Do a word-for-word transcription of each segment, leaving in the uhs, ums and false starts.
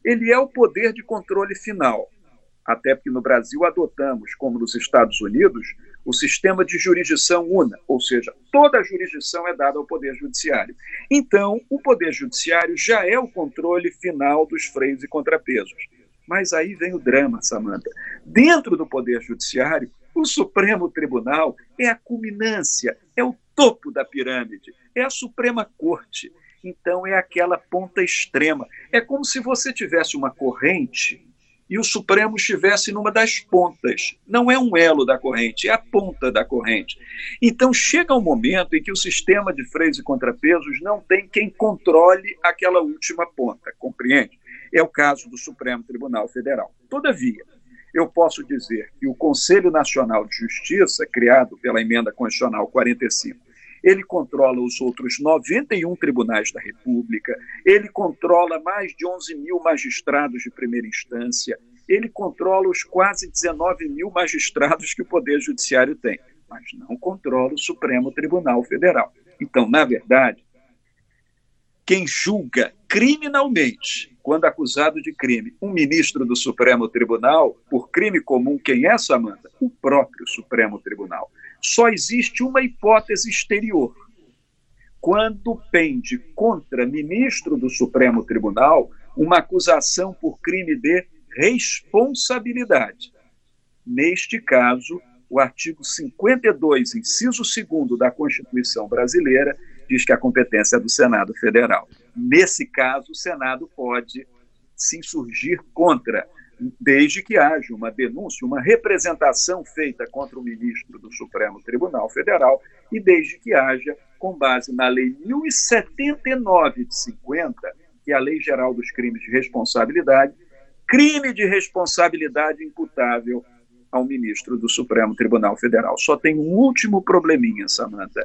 ele é o poder de controle final. Até porque no Brasil adotamos, como nos Estados Unidos, o sistema de jurisdição una, ou seja, toda a jurisdição é dada ao Poder Judiciário. Então, o Poder Judiciário já é o controle final dos freios e contrapesos. Mas aí vem o drama, Samantha. Dentro do Poder Judiciário, o Supremo Tribunal é a culminância, é o topo da pirâmide, é a Suprema Corte. Então, é aquela ponta extrema. É como se você tivesse uma corrente e o Supremo estivesse numa das pontas. Não é um elo da corrente, é a ponta da corrente. Então, chega um momento em que o sistema de freios e contrapesos não tem quem controle aquela última ponta, compreende? É o caso do Supremo Tribunal Federal. Todavia, eu posso dizer que o Conselho Nacional de Justiça, criado pela Emenda Constitucional quarenta e cinco, ele controla os outros noventa e um tribunais da República, ele controla mais de onze mil magistrados de primeira instância, ele controla os quase dezenove mil magistrados que o Poder Judiciário tem, mas não controla o Supremo Tribunal Federal. Então, na verdade, quem julga criminalmente, quando acusado de crime, um ministro do Supremo Tribunal, por crime comum, quem é, Samantha? O próprio Supremo Tribunal. Só existe uma hipótese exterior. Quando pende contra ministro do Supremo Tribunal uma acusação por crime de responsabilidade. Neste caso, o artigo cinquenta e dois, inciso segundo da Constituição Brasileira, diz que a competência é do Senado Federal. Nesse caso, o Senado pode se insurgir contra, desde que haja uma denúncia, uma representação feita contra o ministro do Supremo Tribunal Federal e desde que haja, com base na Lei mil e setenta e nove de cinquenta, que é a Lei Geral dos Crimes de Responsabilidade, crime de responsabilidade imputável ao ministro do Supremo Tribunal Federal. Só tem um último probleminha, Samantha.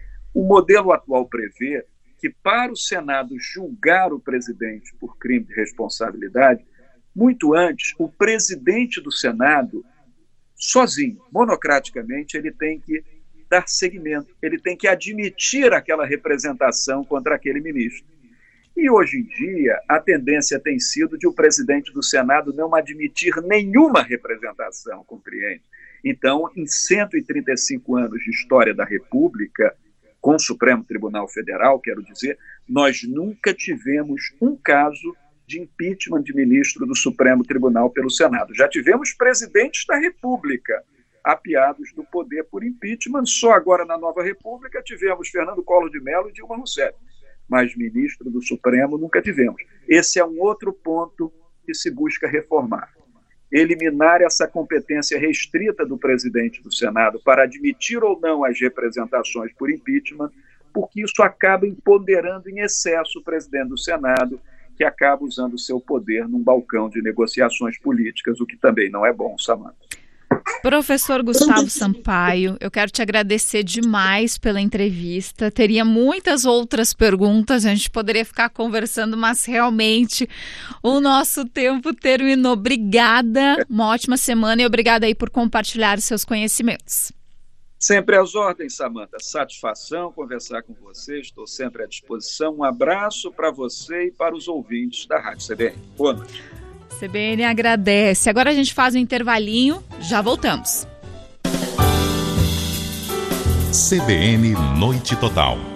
O modelo atual prevê que, para o Senado julgar o presidente por crime de responsabilidade, muito antes, o presidente do Senado, sozinho, monocraticamente, ele tem que dar seguimento, ele tem que admitir aquela representação contra aquele ministro. E hoje em dia, a tendência tem sido de o presidente do Senado não admitir nenhuma representação, compreende? Então, em cento e trinta e cinco anos de história da República, com o Supremo Tribunal Federal, quero dizer, nós nunca tivemos um caso de impeachment de ministro do Supremo Tribunal pelo Senado. Já tivemos presidentes da República apiados do poder por impeachment, só agora na Nova República tivemos Fernando Collor de Mello e Dilma Rousseff, mas ministro do Supremo nunca tivemos. Esse é um outro ponto que se busca reformar. Eliminar essa competência restrita do presidente do Senado para admitir ou não as representações por impeachment, porque isso acaba empoderando em excesso o presidente do Senado, que acaba usando o seu poder num balcão de negociações políticas, o que também não é bom, Samantha. Professor Gustavo Sampaio, eu quero te agradecer demais pela entrevista. Teria muitas outras perguntas, a gente poderia ficar conversando, mas realmente o nosso tempo terminou. Obrigada, uma ótima semana e obrigada aí por compartilhar os seus conhecimentos. Sempre às ordens, Samantha. Satisfação conversar com você, estou sempre à disposição. Um abraço para você e para os ouvintes da Rádio C B N. Boa noite. C B N agradece. Agora a gente faz um intervalinho, já voltamos. C B N Noite Total.